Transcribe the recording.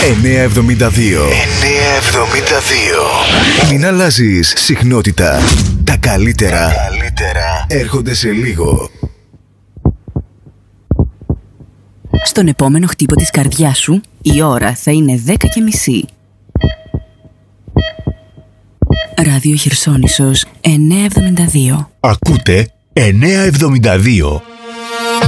972. Μην αλλάζεις συχνότητα. Τα καλύτερα έρχονται σε λίγο. Στον επόμενο χτύπο της καρδιάς σου, η ώρα θα είναι 10:30. Ράδιο Χερσόνησος 972. Ακούτε 972.